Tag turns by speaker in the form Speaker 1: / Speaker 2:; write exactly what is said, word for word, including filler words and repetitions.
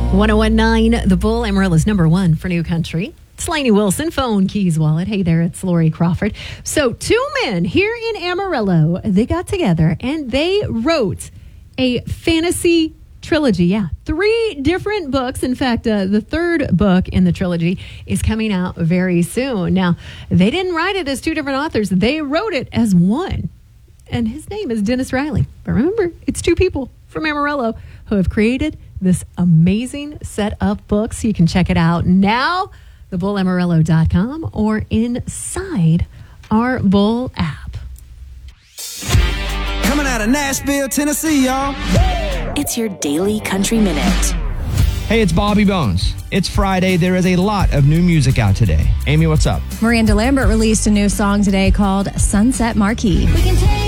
Speaker 1: ten nineteen The Bull, Amarillo's number one for new country. It's Lainey Wilson, phone, keys, wallet. Hey there, it's Lori Crawford. So two men here in Amarillo, they got together and they wrote a fantasy trilogy. Yeah, three different books. In fact, uh, the third book in the trilogy is coming out very soon. Now, they didn't write it as two different authors. They wrote it as one. And his name is Dennis Riley. But remember, it's two people from Amarillo who have created this amazing set of books. You can check it out now, the bull amarillo dot com, or inside our Bull app.
Speaker 2: Coming out of Nashville, Tennessee, y'all.
Speaker 3: It's your Daily Country Minute.
Speaker 4: Hey, it's Bobby Bones. It's Friday. There is a lot of new music out today. Amy, what's up?
Speaker 5: Miranda Lambert released a new song today called Sunset Marquee.
Speaker 6: We can take